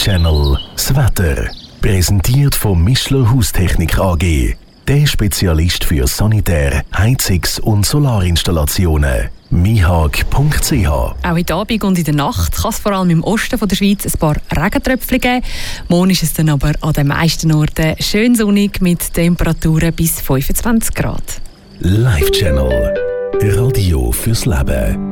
Live-Channel das Wetter. Präsentiert von Mischler Haustechnik AG. Der Spezialist für Sanitär-, Heizungs- und Solarinstallationen. mihag.ch. Auch heute Abend und in der Nacht kann es vor allem im Osten der Schweiz ein paar Regentröpfchen geben. Morgen ist es dann aber an den meisten Orten schön sonnig mit Temperaturen bis 25 Grad. Live-Channel. Radio fürs Leben.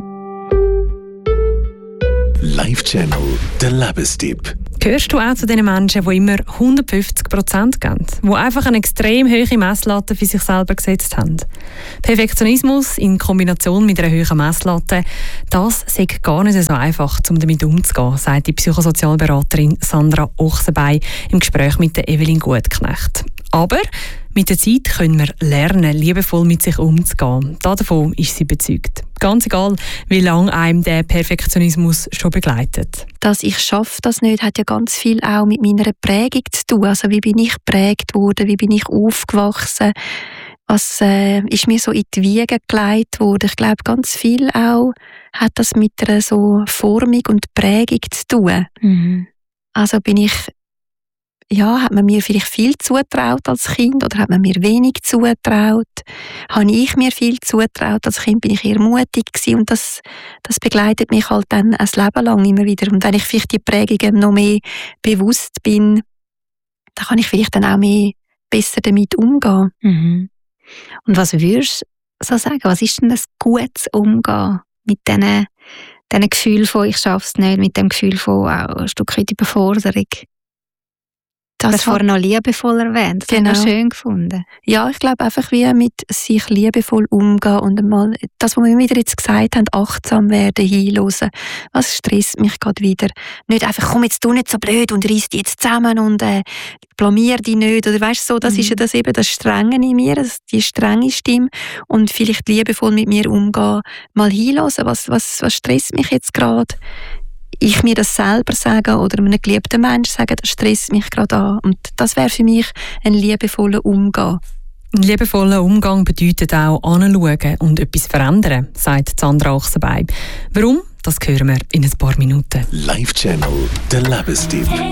Live-Channel, der Lebenstipp. Gehörst du auch zu den Menschen, die immer 150% geben? Die einfach eine extrem hohe Messlatte für sich selber gesetzt haben? Perfektionismus in Kombination mit einer hohen Messlatte, das ist gar nicht so einfach, um damit umzugehen, sagt die Psychosozialberaterin Sandra Ochsenbein im Gespräch mit der Evelyn Gutknecht. Aber mit der Zeit können wir lernen, liebevoll mit sich umzugehen. Davon ist sie überzeugt. Ganz egal, wie lange einem der Perfektionismus schon begleitet. Dass ich schaffe das nicht, hat ja ganz viel auch mit meiner Prägung zu tun. Also wie bin ich geprägt worden, wie bin ich aufgewachsen, was ist mir so in die Wiege gelegt worden. Ich glaube, ganz viel auch hat das mit einer so Formung und Prägung zu tun. Mhm. Also hat man mir vielleicht viel zugetraut als Kind oder hat man mir wenig zugetraut? Habe ich mir viel zugetraut? Als Kind bin ich eher mutig gewesen und das begleitet mich halt dann ein Leben lang immer wieder. Und wenn ich vielleicht die Prägungen noch mehr bewusst bin, dann kann ich vielleicht dann auch besser damit umgehen. Mhm. Und was würdest du so sagen? Was ist denn das gutes Umgehen mit diesen Gefühlen von «ich schaffe es nicht», mit dem Gefühl von auch ein Stück weit Überforderung? Das vorher noch liebevoll erwähnt. Das habe ich schön gefunden. Ja, ich glaube einfach, wie mit sich liebevoll umgehen und einmal, das, was wir wieder jetzt gesagt haben, achtsam werden, hinhören. Was stresst mich gerade wieder? Nicht einfach, komm jetzt du nicht so blöd und reiss dich jetzt zusammen und blamier dich nicht. Oder weißt du, so, das ist ja das eben das Strenge in mir, die strenge Stimme. Und vielleicht liebevoll mit mir umgehen, mal hinhören, was stresst mich jetzt gerade? Ich mir das selber sagen oder einem geliebten Menschen sagen, das stresst mich gerade an. Und das wäre für mich ein liebevoller Umgang. Ein liebevoller Umgang bedeutet auch anschauen und etwas verändern, sagt Sandra Ochsenbein. Warum? Das hören wir in ein paar Minuten. Live-Channel, der Lebenstipp.